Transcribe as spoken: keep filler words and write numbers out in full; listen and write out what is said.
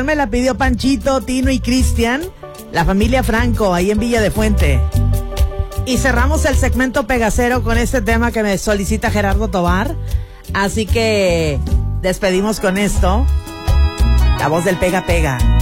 Me la pidió Panchito, Tino y Cristian, la familia Franco, ahí en Villa de Fuente. Y cerramos el segmento Pegacero con este tema que me solicita Gerardo Tobar. Así que despedimos con esto. La voz del Pega Pega.